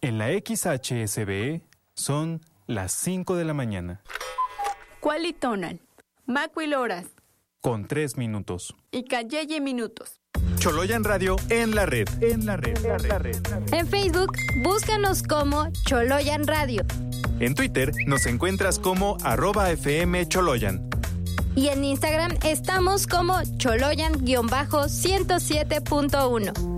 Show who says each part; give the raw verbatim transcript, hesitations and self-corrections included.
Speaker 1: En la X H S B E son las cinco de la mañana.
Speaker 2: Cualitonal, Macuil horas.
Speaker 1: Con tres minutos.
Speaker 2: Y Cayeye minutos.
Speaker 1: Choloyan Radio en la red. En la red. En la red.
Speaker 3: En Facebook, búscanos como Choloyan Radio.
Speaker 1: En Twitter nos encuentras como arroba F M Choloyan.
Speaker 3: Y en Instagram estamos como Choloyan ciento siete punto uno.